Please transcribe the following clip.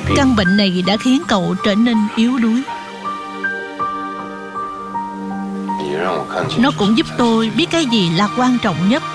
Căn bệnh này đã khiến cậu trở nên yếu đuối. Nó cũng giúp tôi biết cái gì là quan trọng nhất.